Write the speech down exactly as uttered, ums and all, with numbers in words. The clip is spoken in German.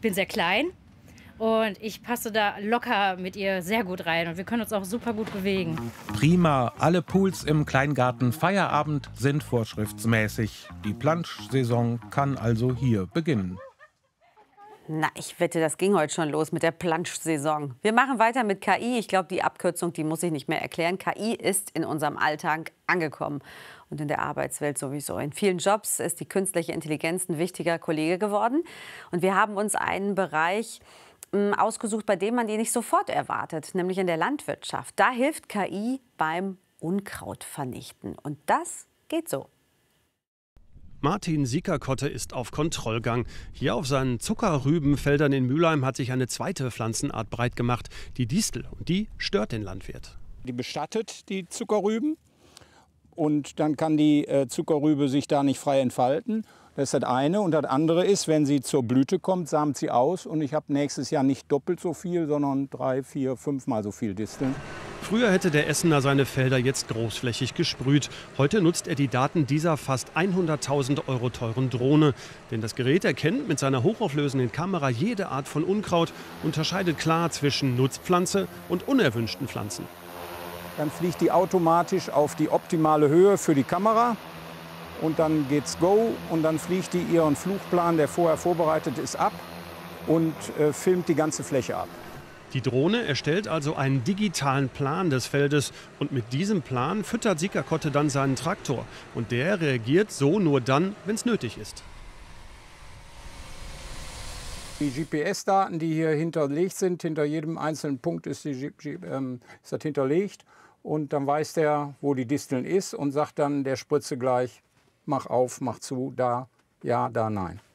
bin sehr klein und ich passe da locker mit ihr sehr gut rein und wir können uns auch super gut bewegen. Prima, alle Pools im Kleingarten Feierabend sind vorschriftsmäßig. Die Planschsaison kann also hier beginnen. Na, ich wette, das ging heute schon los mit der Planschsaison. Wir machen weiter mit K I. Ich glaube, die Abkürzung, die muss ich nicht mehr erklären. K I ist in unserem Alltag angekommen und in der Arbeitswelt sowieso. In vielen Jobs ist die künstliche Intelligenz ein wichtiger Kollege geworden. Und wir haben uns einen Bereich mh, ausgesucht, bei dem man die nicht sofort erwartet, nämlich in der Landwirtschaft. Da hilft K I beim Unkrautvernichten. Und das geht so. Martin Siekerkotte ist auf Kontrollgang. Hier auf seinen Zuckerrübenfeldern in Mülheim hat sich eine zweite Pflanzenart breit gemacht, die Distel. Und die stört den Landwirt. Die bestattet die Zuckerrüben und dann kann die äh, Zuckerrübe sich da nicht frei entfalten. Das ist das eine. Und das andere ist, wenn sie zur Blüte kommt, samt sie aus. Und ich habe nächstes Jahr nicht doppelt so viel, sondern drei, vier, fünfmal so viel Disteln. Früher hätte der Essener seine Felder jetzt großflächig gesprüht. Heute nutzt er die Daten dieser fast hunderttausend Euro teuren Drohne. Denn das Gerät erkennt mit seiner hochauflösenden Kamera jede Art von Unkraut, unterscheidet klar zwischen Nutzpflanze und unerwünschten Pflanzen. Dann fliegt die automatisch auf die optimale Höhe für die Kamera. Und dann geht's go und dann fliegt die ihren Flugplan, der vorher vorbereitet ist, ab und äh, filmt die ganze Fläche ab. Die Drohne erstellt also einen digitalen Plan des Feldes und mit diesem Plan füttert Siekerkotte dann seinen Traktor. Und der reagiert so nur dann, wenn es nötig ist. Die G P S-Daten, die hier hinterlegt sind, hinter jedem einzelnen Punkt ist, die, G P, ähm, ist das hinterlegt. Und dann weiß der, wo die Disteln ist und sagt dann der Spritze gleich, mach auf, mach zu, da, ja, da, nein.